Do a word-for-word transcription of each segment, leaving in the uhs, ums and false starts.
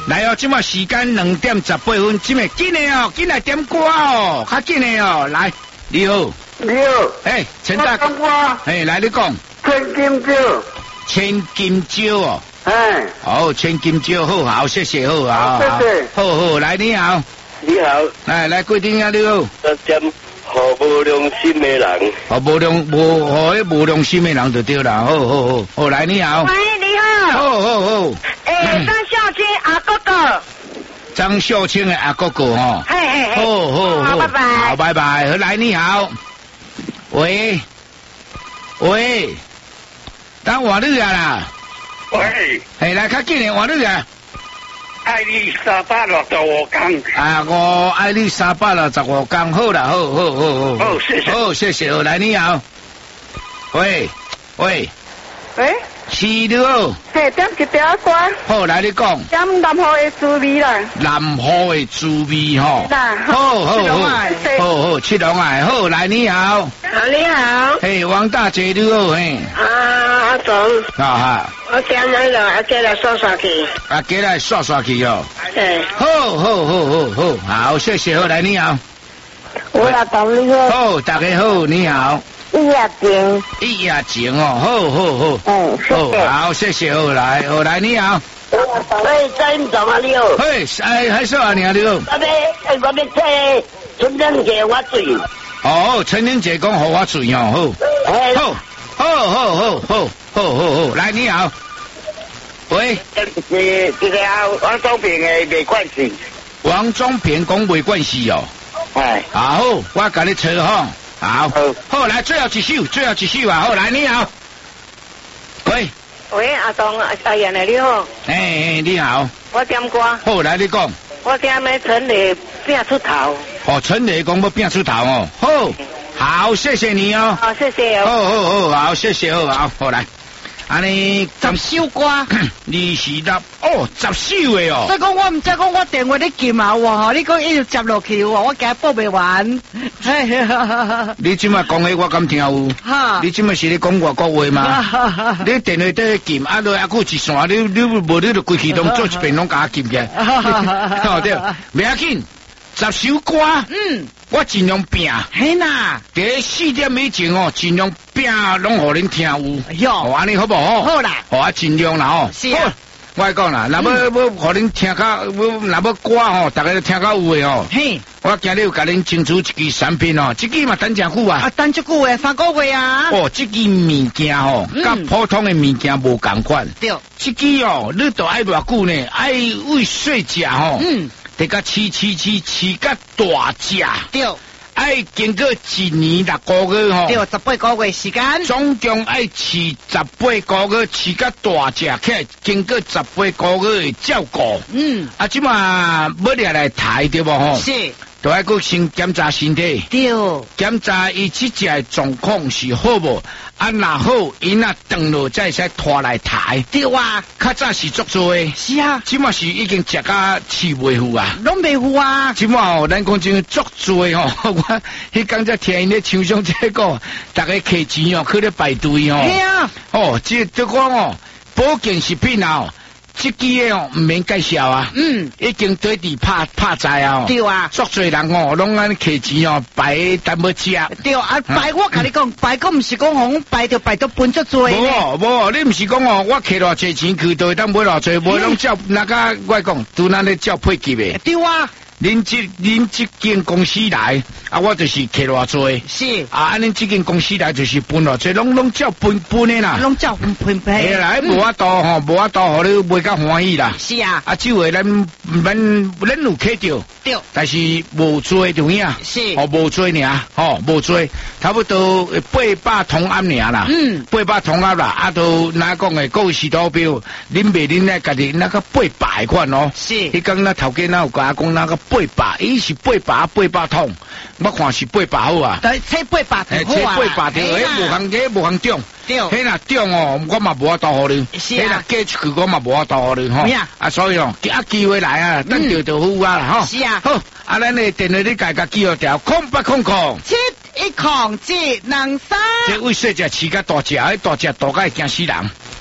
来哦，今麦时间两点十八分，今麦紧的哦，紧来点歌哦，较紧的哦，来，你好， 你好， 哎，陈大哥，哎，来你讲， 千金蕉， 千金蕉哦， 哎， 好，千金蕉好好，谢谢好啊， 谢谢， 好好，来你好， 你好， 来来贵宾啊你好， 我点好无良心的人， 好无良无好迄无良心的人就对啦，好好好，好来你好， 喂你好， 好好好， 诶张孝清阿哥哥。 张秀清的阿哥哥吼， 嘿嘿嘿， 好好好， 拜拜， 好拜拜，好来你好，喂喂，当换你啊啦， 喂， 嘿来较紧的换你啊， 爱你三百六十五天， 啊我爱你三百六十五天，好啦，好好好好， 好谢谢， 好谢谢，好来你好，喂喂， 喂， 是你好， 嘿点一条歌， 好来你讲， 点南河的滋味啦， 南河的滋味吼， 啦， 好好好，好好七龙爱，好来你好， 啊你好， 嘿王大姐你好嘿， 啊阿总， 啊哈。 我点那个阿姐来刷刷去， 啊，给来刷刷去哦。 对， 好好好好好，好谢谢，好来你好。 我老公你好， 好，大家好，你好。 一夜情， 一夜情哦，好好好。 嗯，谢谢。 好，谢谢，好来，好来你好。 喂，张总啊你好。 嘿，哎，还说啊你好你好。 我要我要听春天节我醉。 哦，春天节讲好我醉哦，好。好，好好好好好好好，来你好。喂， 这这个啊，王总平的没关系。 王总平讲没关系哦。 哎， 好，我给你吹哈。好，好来，最后一首，最后一首啊，好来你好。喂， 喂，阿东阿燕你好。 哎，你好。 我点歌。 好来你讲。 我点咩陈丽变出头。 哦，陈丽讲要变出头哦。好，好，谢谢你哦。 好，谢谢哦。 好好好，好，谢谢好，好，好来。安尼十首歌， 二十六哦，十首的哦。 所以讲我唔知讲我电话你撳下喎，你講一直接落去喎，我驚報未完。 你即馬講嘅我敢聽有？ 哈！ 你即馬是你講外國話嘛？你電話底撳，啊，落啊，佢一線，你你無你就規氣攏做一遍攏甲撳嘅。哦對，唔要緊，十首歌， 嗯， 我盡量拼。 係呐， 第四點以前哦，盡量拼，攏互恁聽有。 喲， 安尼好不好？ 好啦， 好啊，盡量啦哦。 是啊。 我講啦，若要要互恁聽較，若要歌吼，大家都聽較有誒哦。 嘿， 我今日有甲恁清楚一支產品哦，這支嘛等真久啊。 啊，等一句誒，三個月啊。 哦，這支物件吼，甲普通嘅物件無共款。 對。 這支哦，你都愛偌久呢？愛為細隻吼。嗯。得甲飼飼飼飼甲大隻。 對。 愛經過一年六個月吼， 對，十八個月時間， 總共愛飼十八個月，飼甲大隻起來，經過十八個月的照顧。嗯，啊，即嘛要來來抬對無吼？是，都愛閣先檢查身體。對，檢查伊即隻的狀況是好無？啊，若好，伊若斷落再使拖來抬。對啊，較早是足做誒。是啊，即嘛是已經食甲飼袂赴啊。攏袂赴啊。即嘛吼，咱講真足做誒吼，我迄講才聽因咧唱上這個，大家摕錢哦，去咧排隊哦。係啊。哦，即即講哦，保健食品啊。這支嘅哦，唔免介紹啊，嗯，已經對地拍拍在啊，對啊，足多人哦，攏安摕錢哦，排等要食，對啊，排我甲你講，排個唔是講紅排就排到分足多呢，無無，你唔是講哦，我摕偌濟錢去對當買偌濟，無攏照那個我講，拄咱咧照配給嘅，對啊。恁這恁這間公司來，啊，我就是摕偌濟，是啊，恁這間公司來就是分偌濟，攏攏照分分的啦，攏照分分配。係啦，無法度吼，無法度，互你買較歡喜啦。是啊，啊，這回咱咱咱有摕到，對，但是無做就影，是，哦，無做爾，吼，無做，差不多八百桶安爾啦，嗯，八百桶啊啦，啊，都哪講誒，各位士多標，恁賣恁咧家己那個八百款哦，是，迄講那頭家那有甲講那個。八百，伊是八百八百桶，我看是八百好啊。對，切八百就好啊。切八百條，迄無行嘅，無行中。對。迄若中哦，我嘛無法度互你。是啊。迄若加出去，我嘛無法度互你吼。咩啊？啊，所以哦，啊機會來啊，等着就好啊啦吼。是啊。好，啊，咱嘅電話你家家記號條空八空空。七一空七兩三。這為細隻飼甲大隻，迄大隻大甲會驚死人。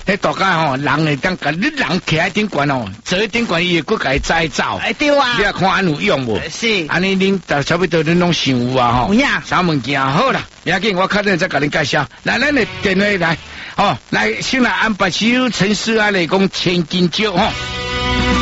迄大家吼，人会当甲你人徛喺顶悬哦，坐喺顶悬伊会佫甲伊载走。 哎对啊， 你啊看安有用无？ 是。 安尼恁就差不多恁拢想有啊吼。 有影。 啥物件好啦，要紧我较等再甲恁介绍。来，咱的电话来，哦，来先来安排首陈思安来讲千金蕉吼。